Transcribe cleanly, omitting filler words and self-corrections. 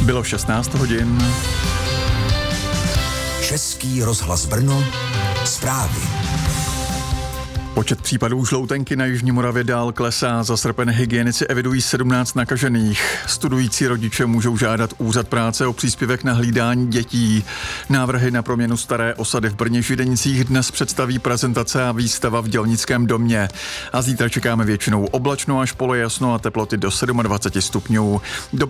Bylo 16 hodin. Český rozhlas Brno, zprávy. Počet případů žloutenky na Jižní Moravě dál klesá. Za srpen hygienici evidují 17 nakažených. Studující rodiče můžou žádat úřad práce o příspěvek na hlídání dětí. Návrhy na proměnu staré osady v Brně-Židenicích dnes představí prezentace a výstava v Dělnickém domě. A zítra čekáme většinou oblačno až polojasno a teploty do 27 stupňů.